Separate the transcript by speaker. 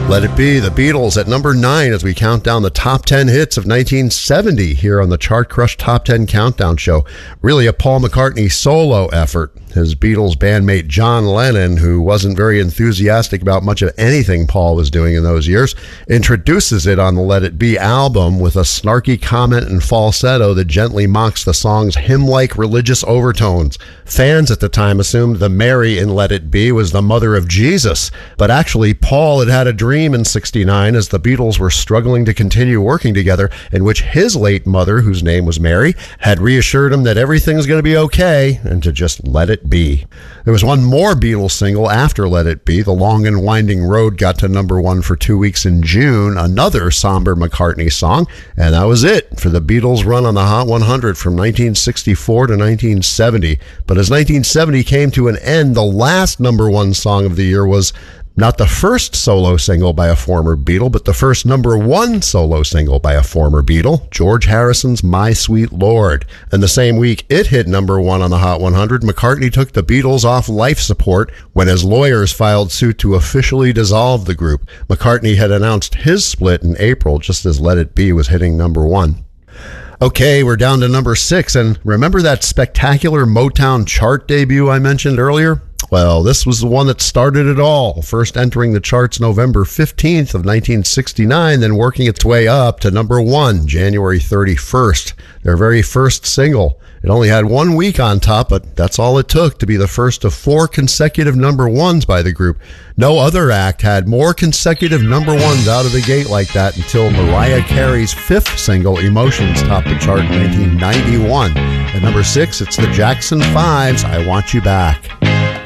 Speaker 1: Let It Be, the Beatles at number 9 as we count down the top 10 hits of 1970 here on the Chart Crush Top 10 Countdown Show. Really a Paul McCartney solo effort. His Beatles bandmate John Lennon, who wasn't very enthusiastic about much of anything Paul was doing in those years, introduces it on the Let It Be album with a snarky comment and falsetto that gently mocks the song's hymn-like religious overtones. Fans at the time assumed the Mary in Let It Be was the mother of Jesus, but actually Paul had had a dream in '69 as the Beatles were struggling to continue working together, in which his late mother, whose name was Mary, had reassured him that everything's going to be okay and to just let it be. There was one more Beatles single after Let It Be. The Long and Winding Road got to number 1 for 2 weeks in June, another somber McCartney song, and that was it for the Beatles' run on the Hot 100 from 1964 to 1970. But as 1970 came to an end, the last number 1 song of the year was not the first solo single by a former Beatle, but the first number 1 solo single by a former Beatle, George Harrison's My Sweet Lord. And the same week it hit number 1 on the Hot 100, McCartney took the Beatles off life support when his lawyers filed suit to officially dissolve the group. McCartney had announced his split in April, just as Let It Be was hitting number 1. Okay, we're down to number 6, and remember that spectacular Motown chart debut I mentioned earlier? Well, this was the one that started it all, first entering the charts November 15th of 1969, then working its way up to number 1, January 31st, their very first single. It only had 1 week on top, but that's all it took to be the first of 4 consecutive number 1s by the group. No other act had more consecutive number 1s out of the gate like that until Mariah Carey's 5th single, Emotions, topped the chart in 1991. At number 6, it's the Jackson 5's I Want You Back.